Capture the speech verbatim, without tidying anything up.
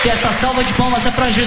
E essa salva de palmas é pra Jesus.